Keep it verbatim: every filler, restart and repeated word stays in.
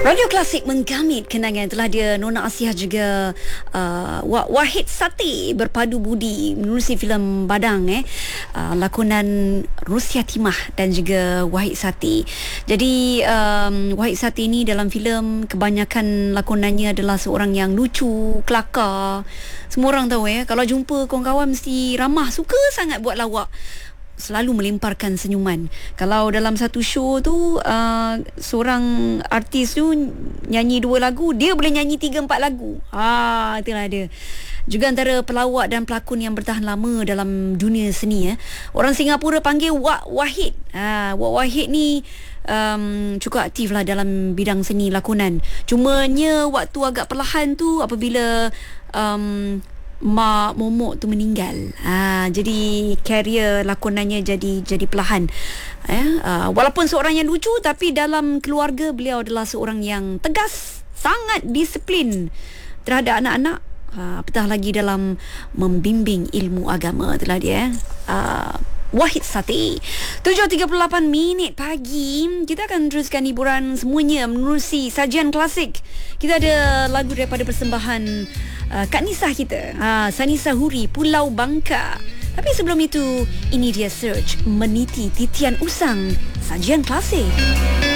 Radio Klasik menggamit kenangan. Telah dia Nona Asiah juga uh, Wahid Sati berpadu budi menerusi filem Badang eh uh, lakonan Rusia Timah dan juga Wahid Sati. Jadi um, Wahid Sati ni dalam filem kebanyakan lakonannya adalah seorang yang lucu, kelakar. Semua orang tahu ya, kalau jumpa kawan-kawan mesti ramah, suka sangat buat lawak, selalu melemparkan senyuman. Kalau dalam satu show tu uh, seorang artis tu nyanyi dua lagu, dia boleh nyanyi tiga empat lagu. Ah, itulah dia. Juga antara pelawak dan pelakon yang bertahan lama dalam dunia seni eh. Orang Singapura panggil Wak Wahid. Ah, Wak Wahid ni um, cukup aktif lah dalam bidang seni lakonan. Cumanya waktu agak perlahan tu apabila um, Mak Momok tu meninggal. Ha, jadi karier lakonannya jadi jadi perlahan. Eh, uh, walaupun seorang yang lucu, tapi dalam keluarga beliau adalah seorang yang tegas, sangat disiplin terhadap anak-anak. Ha, apatah lagi dalam membimbing ilmu agama. Itulah dia. Uh, Wahid Sati. tujuh tiga puluh lapan minit pagi. Kita akan teruskan hiburan semuanya menerusi sajian klasik. Kita ada lagu daripada persembahan uh, Kak Nisah kita, uh, Sanisa Huri, Pulau Bangka. Tapi sebelum itu, ini dia Search Meniti Titian Usang, sajian klasik.